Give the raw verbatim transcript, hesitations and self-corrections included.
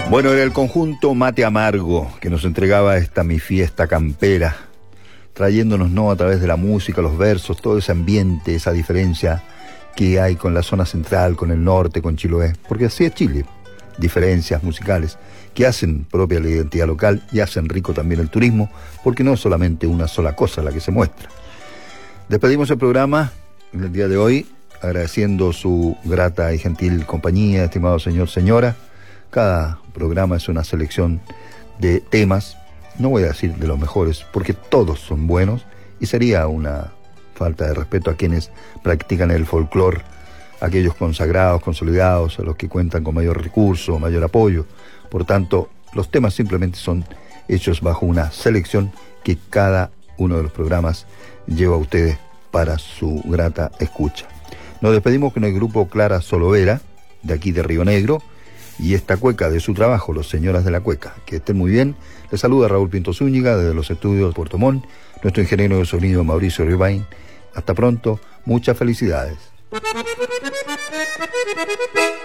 Bueno, era el conjunto Mate Amargo que nos entregaba esta Mi Fiesta Campera, trayéndonos, ¿no?, a través de la música, los versos, todo ese ambiente, esa diferencia que hay con la zona central, con el norte, con Chiloé, porque así es Chile, diferencias musicales que hacen propia la identidad local y hacen rico también el turismo, porque no es solamente una sola cosa la que se muestra. Despedimos el programa en el día de hoy, agradeciendo su grata y gentil compañía, estimado señor, señora. Cada programa es una selección de temas, no voy a decir de los mejores, porque todos son buenos, y sería una falta de respeto a quienes practican el folclore, aquellos consagrados, consolidados, a los que cuentan con mayor recurso, mayor apoyo. Por tanto, los temas simplemente son hechos bajo una selección que cada uno de los programas lleva a ustedes para su grata escucha. Nos despedimos con el grupo Clara Solovera, de aquí de Río Negro, y esta cueca de su trabajo, Los Señoras de la Cueca. Que estén muy bien. Les saluda Raúl Pinto Zúñiga desde los estudios de Puerto Montt, nuestro ingeniero de sonido Mauricio Rivain. Hasta pronto, muchas felicidades.